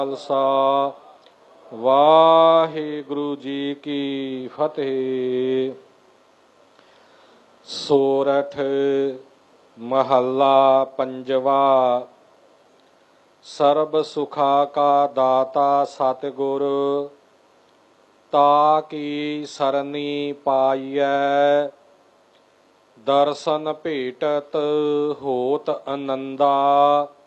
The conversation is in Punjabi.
ਖਾਲਸਾ ਵਾਹਿਗੁਰੂ ਜੀ ਕੀ ਫਤਿਹ। ਸੋਰਠ ਮਹੱਲਾ ਪੰਜਵਾ। ਸਰਬ ਸੁਖਾ ਕਾ ਦਾਤਾ ਸਤਿਗੁਰ, ਤਾ ਕੀ ਸਰਨੀ ਪਾਈਐ। ਦਰਸ਼ਨ ਭੇਟਤ ਹੋਤ ਅਨੰਦਾ,